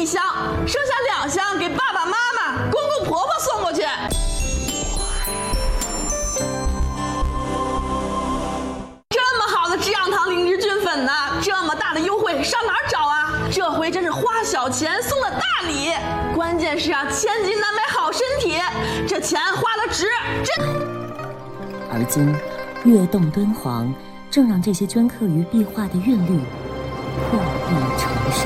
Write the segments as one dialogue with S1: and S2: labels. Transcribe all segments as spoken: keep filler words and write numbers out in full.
S1: 一箱，剩下两箱给爸爸妈妈、公公婆婆送过去。这么好的制氧堂灵芝菌粉呢，这么大的优惠上哪儿找啊？这回真是花小钱送了大礼，关键是啊，千金难买好身体，这钱花得值，真。
S2: 而今，跃动敦煌正让这些镌刻于壁画的韵律破壁重生。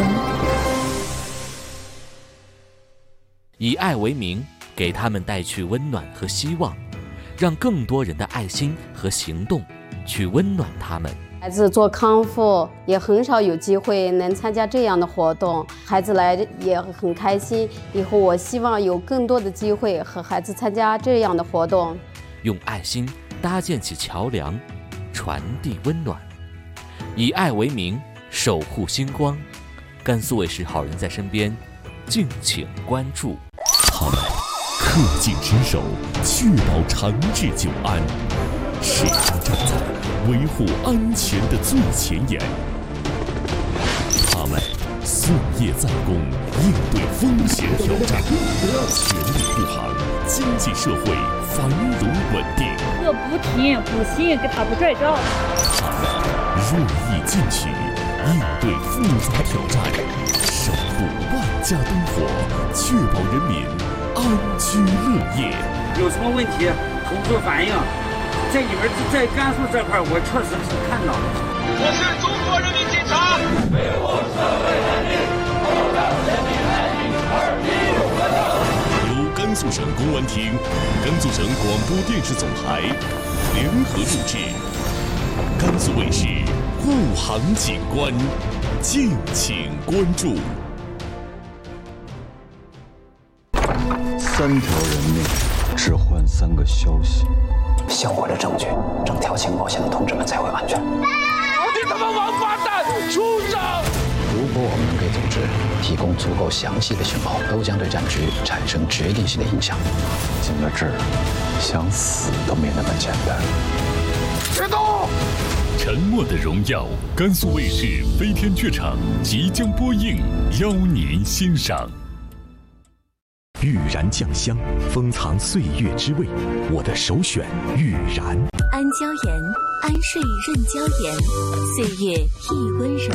S3: 以爱为名，给他们带去温暖和希望，让更多人的爱心和行动去温暖他们。
S4: 孩子做康复也很少有机会能参加这样的活动，孩子来也很开心。以后我希望有更多的机会和孩子参加这样的活动，
S3: 用爱心搭建起桥梁，传递温暖，以爱为名，守护星光。甘肃卫视好人在身边，敬请关注。
S5: 他们恪尽职守，确保长治久安，始终站在维护安全的最前沿。他们夙夜在公，应对风险挑战，全力护航经济社会繁荣稳定。
S6: 我不听不信，给他不拽着。
S5: 他们锐意进取，应对复杂挑战，守护万家灯火，确保人民安居乐业。
S7: 有什么问题同时反映，在你们在甘肃这块，我确实是看到了。
S8: 我是中国人民警察，维护社会安宁，保障人民安宁而义务合作。
S5: 由甘肃省公安厅、甘肃省广播电视总台联合录制，甘肃卫视护航警官，敬请关注。
S9: 三条人命，只换三个消息。
S10: 销毁了证据，整条情报线的同志们才会安全。
S8: 你他妈王八蛋，畜生！
S10: 如果我们能给组织提供足够详细的情报，都将对战局产生决定性的影响。
S9: 进了这儿，想死都没那么简单。
S8: 别动！
S5: 沉默的荣耀，甘肃卫视飞天剧场即将播映，邀您欣赏。玉然酱香，封藏岁月之味，我的首选玉然。
S2: 安椒盐，安睡润椒盐，岁月亦温柔。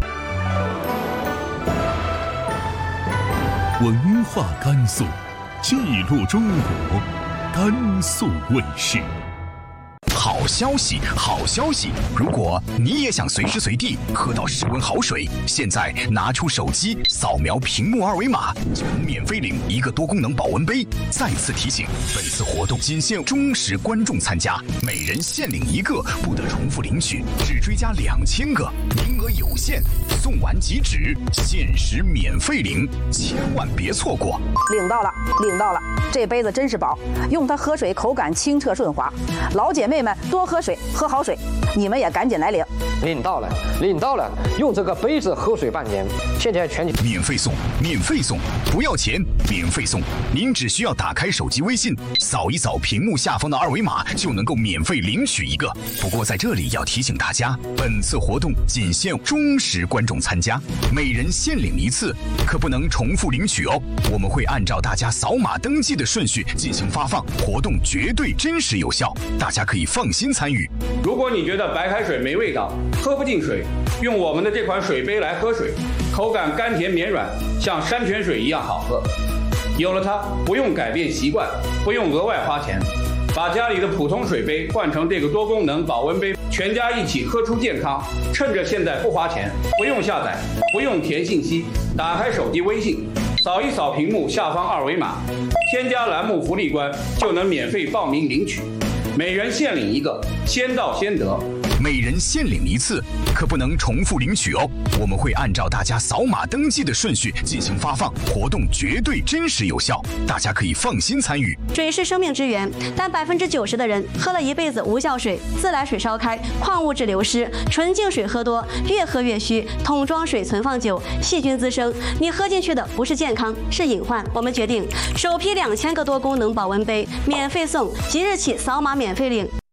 S5: 文化甘肃，记录中国，甘肃卫视。
S11: 好消息，好消息！如果你也想随时随地喝到室温好水，现在拿出手机扫描屏幕二维码，就能免费领一个多功能保温杯。再次提醒，本次活动仅限忠实观众参加，每人限领一个，不得重复领取，只追加两千个，名额有限，送完即止，限时免费领，千万别错过！
S12: 领到了，领到了，这杯子真是宝，用它喝水口感清澈顺滑，老姐妹们。多喝水，喝好水，你们也赶紧来领。
S13: 领到了，领到了，用这个杯子喝水半年，现在全球
S11: 免费送，免费送，不要钱，免费送。您只需要打开手机微信，扫一扫屏幕下方的二维码，就能够免费领取一个。不过在这里要提醒大家，本次活动仅限忠实观众参加，每人限领一次，可不能重复领取哦。我们会按照大家扫码登记的顺序进行发放，活动绝对真实有效，大家可以放心参与。
S7: 如果你觉得白开水没味道，喝不进水，用我们的这款水杯来喝水，口感甘甜绵软，像山泉水一样好喝。有了它，不用改变习惯，不用额外花钱，把家里的普通水杯换成这个多功能保温杯，全家一起喝出健康。趁着现在不花钱，不用下载，不用填信息，打开手机微信，扫一扫屏幕下方二维码，添加栏目福利官，就能免费报名领取。每人限领一个，先到先得。
S11: 每人限领一次，可不能重复领取哦。我们会按照大家扫码登记的顺序进行发放，活动绝对真实有效，大家可以放心参与。
S14: 水是生命之源，但百分之九十的人喝了一辈子无效水，自来水烧开，矿物质流失，纯净水喝多，越喝越虚，桶装水存放久，细菌滋生，你喝进去的不是健康，是隐患。我们决定首批两千个多功能保温杯免费送，即日起扫码免费领。